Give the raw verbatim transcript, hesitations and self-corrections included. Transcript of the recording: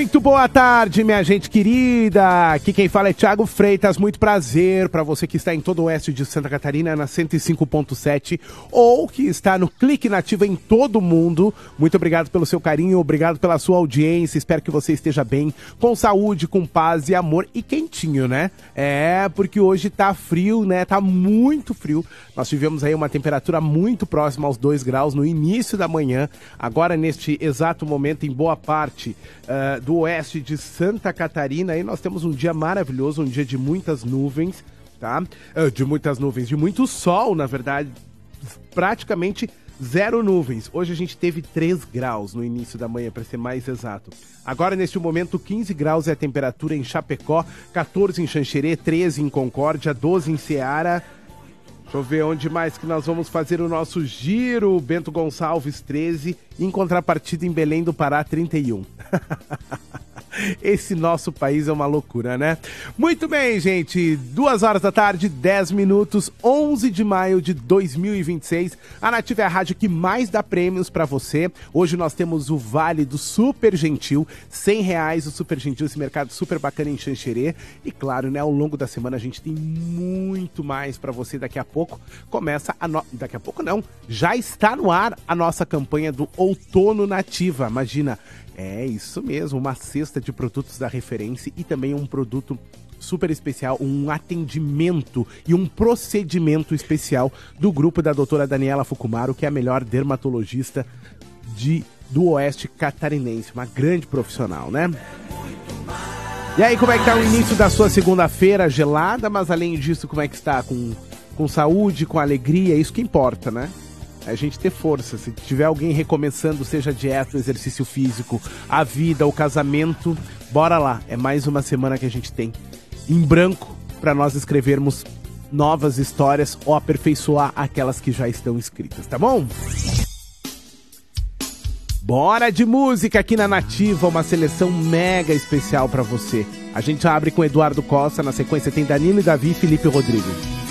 Muito boa tarde, minha gente querida. Aqui quem fala é Thiago Freitas. Muito prazer para você que está em todo o oeste de Santa Catarina, na cento e cinco ponto sete, ou que está no Clique Nativa em todo o mundo. Muito obrigado pelo seu carinho, obrigado pela sua audiência. Espero que você esteja bem, com saúde, com paz e amor e quentinho, né? É, porque hoje tá frio, né? Tá muito frio. Nós tivemos aí uma temperatura muito próxima aos dois graus no início da manhã. Agora, neste exato momento, em boa parte uh, do oeste de Santa Catarina, aí nós temos um dia maravilhoso, um dia de muitas nuvens, tá? Uh, de muitas nuvens, de muito sol, na verdade, praticamente zero nuvens. Hoje a gente teve três graus no início da manhã, para ser mais exato. Agora, neste momento, quinze graus é a temperatura em Chapecó, quatorze em Xanxerê, treze em Concórdia, doze em Ceará. Deixa eu ver onde mais que nós vamos fazer o nosso giro. Bento Gonçalves, treze. Em contrapartida, em Belém do Pará, trinta e um. Esse nosso país é uma loucura, né? Muito bem, gente. Duas horas da tarde, dez minutos, onze de maio de dois mil e vinte e seis. A Nativa é a rádio que mais dá prêmios pra você. Hoje nós temos o Vale do Super Gentil, cem reais o Super Gentil, esse mercado super bacana em Xanxerê. E claro, né, ao longo da semana a gente tem muito mais pra você. Daqui a pouco começa a... No... Daqui a pouco não, já está no ar a nossa campanha do Outono Nativa. Imagina... É isso mesmo, uma cesta de produtos da referência e também um produto super especial, um atendimento e um procedimento especial do grupo da doutora Daniela Fukumaro, que é a melhor dermatologista de, do oeste catarinense, uma grande profissional, né? E aí, como é que tá o início da sua segunda-feira gelada, mas além disso, como é que está? Com, com saúde, com alegria, é isso que importa, né? A gente ter força. Se tiver alguém recomeçando, seja a dieta, o exercício físico, a vida, o casamento, bora lá. É mais uma semana que a gente tem em branco para nós escrevermos novas histórias ou aperfeiçoar aquelas que já estão escritas, tá bom? Bora de música aqui na Nativa, uma seleção mega especial para você. A gente abre com Eduardo Costa, na sequência tem Danilo e Davi e Felipe Rodrigues.